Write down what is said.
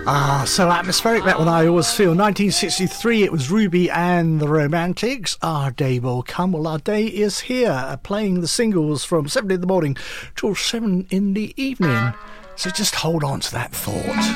So atmospheric, that one I always feel. 1963, it was Ruby and the Romantics. Our day will come. Well, our day is here, playing the singles from 7 in the morning till 7 in the evening. So just hold on to that thought.